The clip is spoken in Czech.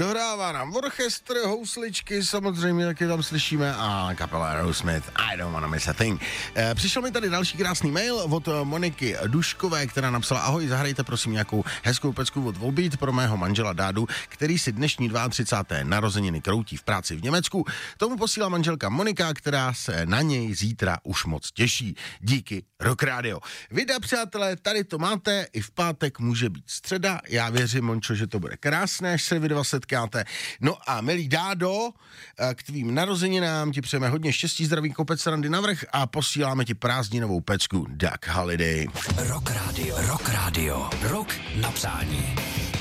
dohrává nám orchestr, housličky, samozřejmě taky tam slyšíme a kapela Aerosmith, I don't wanna miss a thing. Přišel mi tady další krásný mail od Moniky Duškové, která napsala: ahoj, zahrajte prosím nějakou hezkou pecku od Volbeat pro mého manžela Dádu, který si dnešní 32. narozeniny kroutí v práci v Německu. Tomu posílá manželka Monika, která se na něj zítra už moc těší. Díky Rock Radio. Vida, přátelé, tady to máte, i v pátek může být středa. Já věřím, Mončo, že to bude krásné, až se vy dva setkáte. No a milý Dádo, k tvým narozeninám ti přejeme hodně štěstí, zdraví, kopec srandy navrch a posíláme ti prázdninovou pecku Duck Holiday. Rock Radio. Rock Radio. Rock na přání.